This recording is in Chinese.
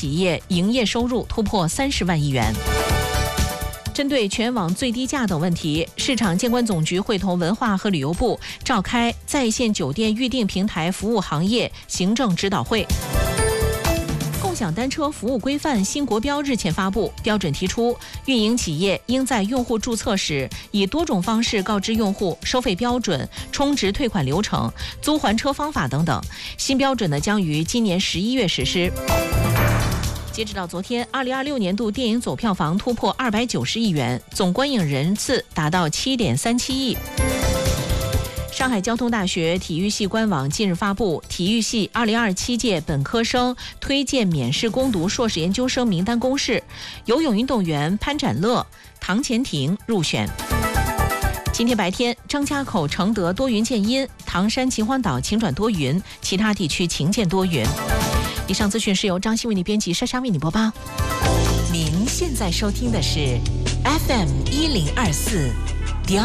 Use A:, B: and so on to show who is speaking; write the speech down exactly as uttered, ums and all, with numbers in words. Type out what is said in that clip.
A: 企业营业收入突破三十万亿元。针对全网最低价等问题，市场监管总局会同文化和旅游部召开在线酒店预订平台服务行业行政指导会。共享单车服务规范新国标日前发布，标准提出，运营企业应在用户注册时以多种方式告知用户收费标准、充值退款流程、租还车方法等等。新标准呢将于今年十一月实施。截止到昨天，二零二六年度电影总票房突破二百九十亿元，总观影人次达到七点三七亿。上海交通大学体育系官网近日发布体育系二零二七届本科生推荐免试攻读硕士研究生名单公示，游泳运动员潘展乐、唐前婷入选。今天白天，张家口、承德多云见阴，唐山、秦皇岛晴转多云，其他地区晴见多云。以上资讯是由张欣为你编辑，莎莎为你播报。
B: 您现在收听的是 F M 一零二四